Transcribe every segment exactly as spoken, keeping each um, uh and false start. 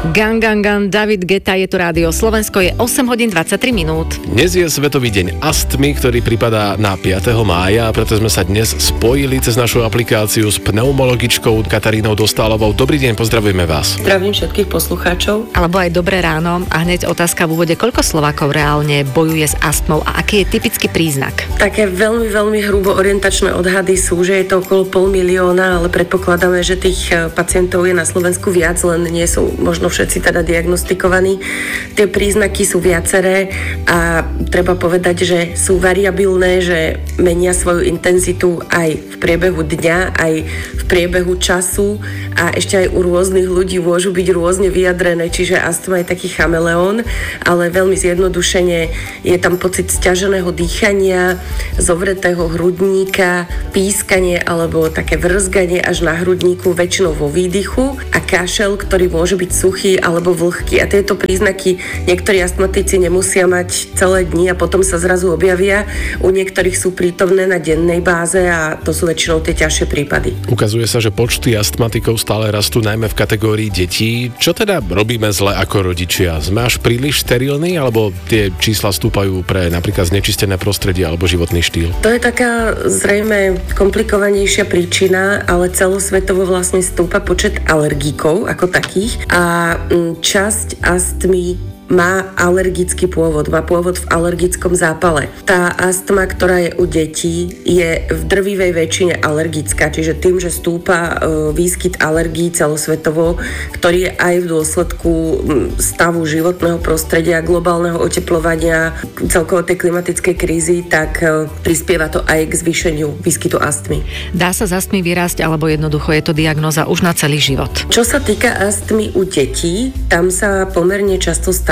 Gang, gang, gang, David Guetta, je tu Rádio Slovensko, je osem hodín dvadsaťtri minút. Dnes je Svetový deň astmy, ktorý pripadá na piateho mája, a preto sme sa dnes spojili cez našu aplikáciu s pneumologičkou Katarínou Dostálovou. Dobrý deň, pozdravujeme vás. Zdravím všetkých poslucháčov. Alebo aj dobré ráno. A hneď otázka v úvode, koľko Slovákov reálne bojuje s astmou a aký je typický príznak? Také veľmi, veľmi hrubo orientačné odhady sú, že je to okolo pol milióna, ale predpokladáme, že tých pacientov je na Slovensku viac, len nie sú možno všetci teda diagnostikovaní. Tie príznaky sú viaceré a treba povedať, že sú variabilné, že menia svoju intenzitu aj v priebehu dňa, aj v priebehu času a ešte aj u rôznych ľudí môžu byť rôzne vyjadrené, čiže astma je taký chameleón, ale veľmi zjednodušene je tam pocit sťaženého dýchania, zovretého hrudníka, pískanie alebo také vrzganie až na hrudníku, väčšinou vo výdychu a kašel, ktorý môže byť suchý alebo vlhký. A tieto príznaky niektorí astmatici nemusia mať celé dni a potom sa zrazu objavia. U niektorých sú prítomné na dennej báze a to sú väčšinou tie ťažšie prípady. Ukazuje sa, že počty astmatikov stále rastú, najmä v kategórii detí. Čo teda robíme zle ako rodičia? Sme až príliš sterilní, alebo tie čísla stúpajú pre napríklad znečistené prostredie alebo životný štýl? To je taká zrejme komplikovanejšia príčina, ale celosvetovo vlastne stúpa počet alergíkov ako takých a časť astmy má alergický pôvod, má pôvod v alergickom zápale. Tá astma, ktorá je u detí, je v drvivej väčšine alergická, čiže tým, že stúpa výskyt alergií celosvetovo, ktorý je aj v dôsledku stavu životného prostredia, globálneho oteplovania, celkovo tej klimatickej krízy, tak prispieva to aj k zvýšeniu výskytu astmy. Dá sa z astmy vyrásť, alebo jednoducho je to diagnóza už na celý život? Čo sa týka astmy u detí, tam sa pomerne často stáva,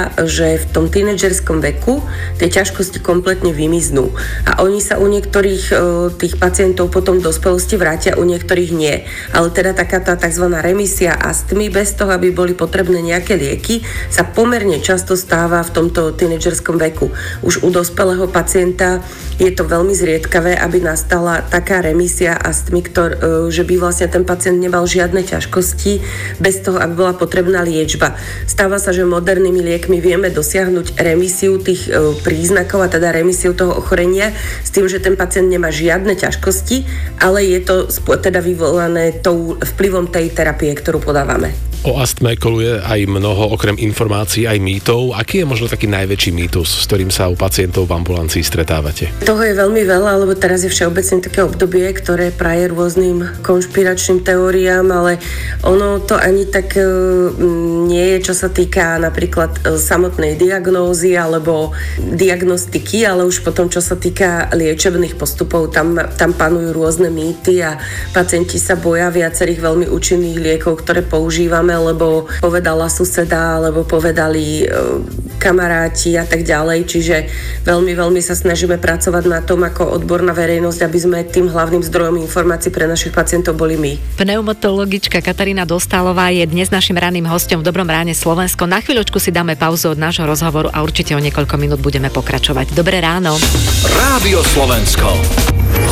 že v tom tínedžerskom veku tie ťažkosti kompletne vymiznú. A oni sa u niektorých e, tých pacientov potom v dospelosti vrátia, u niektorých nie. Ale teda taká tá tzv. Remisia astmy, bez toho, aby boli potrebné nejaké lieky, sa pomerne často stáva v tomto tínedžerskom veku. Už u dospelého pacienta je to veľmi zriedkavé, aby nastala taká remisia astmy, ktor, e, že by vlastne ten pacient nemal žiadne ťažkosti, bez toho, aby bola potrebná liečba. Stáva sa, že moderným liekmi vieme dosiahnuť remisiu tých e, príznakov a teda remisiu toho ochorenia s tým, že ten pacient nemá žiadne ťažkosti, ale je to teda vyvolané tou vplyvom tej terapie, ktorú podávame. O astme koluje aj mnoho, okrem informácií, aj mýtov. Aký je možno taký najväčší mýtus, s ktorým sa u pacientov v ambulancii stretávate? Toho je veľmi veľa, lebo teraz je všeobecne také obdobie, ktoré praje rôznym konšpiračným teóriám, ale ono to ani tak e, nie je, čo sa týka napríklad e, samotnej diagnózy alebo diagnostiky, ale už potom, čo sa týka liečebných postupov, tam, tam panujú rôzne mýty a pacienti sa boja viacerých veľmi účinných liekov, ktoré používame, lebo povedala suseda, alebo povedali e, kamaráti a tak ďalej. Čiže veľmi, veľmi sa snažíme pracovať na tom ako odborná verejnosť, aby sme tým hlavným zdrojom informácií pre našich pacientov boli my. Pneumologička Katarína Dostálová je dnes našim ranným hosťom v Dobrom ráne Slovensko. Na chvíľočku si dáme pauzu od nášho rozhovoru a určite o niekoľko minút budeme pokračovať. Dobré ráno. Rádio Slovensko.